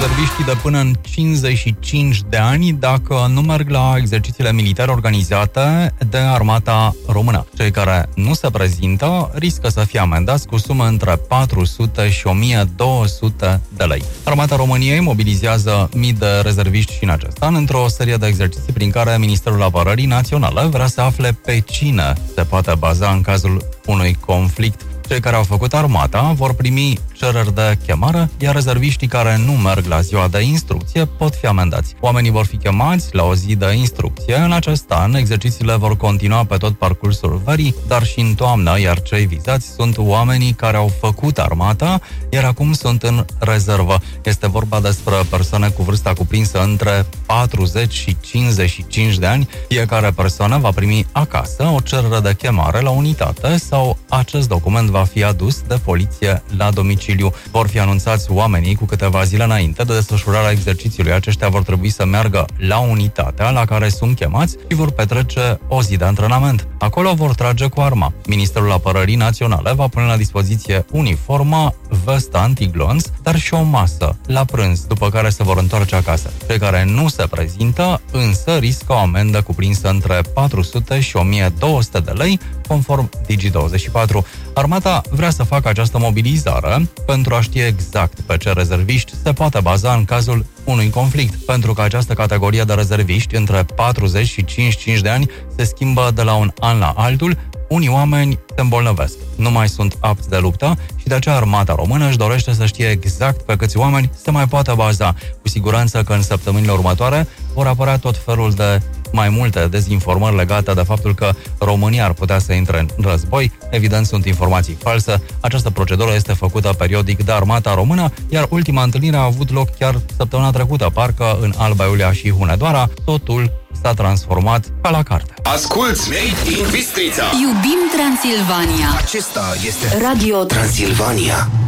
rezerviștii de până în 55 de ani dacă nu merg la exercițiile militare organizate de Armata Română. Cei care nu se prezintă riscă să fie amendați cu sumă între 400 și 1200 de lei. Armata României mobilizează mii de rezerviști și în acest an într-o serie de exerciții prin care Ministerul Apărării Naționale vrea să afle pe cine se poate baza în cazul unui conflict. Cei care au făcut armata vor primi cereri de chemare, iar rezerviștii care nu merg la ziua de instrucție pot fi amendați. Oamenii vor fi chemați la o zi de instrucție. În acest an, exercițiile vor continua pe tot parcursul verii, dar și în toamnă, iar cei vizați sunt oamenii care au făcut armata, iar acum sunt în rezervă. Este vorba despre persoane cu vârsta cuprinsă între 40 și 55 de ani. Fiecare persoană va primi acasă o cerere de chemare la unitate sau acest document va fi adus de poliție la domiciliu. Vor fi anunțați oamenii cu câteva zile înainte de desfășurarea exercițiului. Aceștia vor trebui să meargă la unitatea la care sunt chemați și vor petrece o zi de antrenament. Acolo vor trage cu arma. Ministerul Apărării Naționale va pune la dispoziție uniformă, vestă antiglonț, dar și o masă la prânz, după care se vor întoarce acasă. Cei care nu se prezintă, însă, riscă o amendă cuprinsă între 400 și 1200 de lei, conform Digi24. Armata vrea să facă această mobilizare pentru a ști exact pe ce rezerviști se poate baza în cazul unui conflict, pentru că această categorie de rezerviști între 40 și 55 de ani se schimbă de la un an la altul. Unii oameni se îmbolnăvesc, nu mai sunt apți de luptă și de aceea Armata Română își dorește să știe exact pe câți oameni se mai poate baza. Cu siguranță că în săptămânile următoare vor apărea tot felul de mai multe dezinformări legate de faptul că România ar putea să intre în război. Evident, sunt informații false. Această procedură este făcută periodic de Armata Română, iar ultima întâlnire a avut loc chiar săptămâna trecută, parcă în Alba Iulia și Hunedoara. Totul s-a transformat ca la carte. Asculți Made in Bistrița. Iubim Transilvania. Acesta este Radio Transilvania.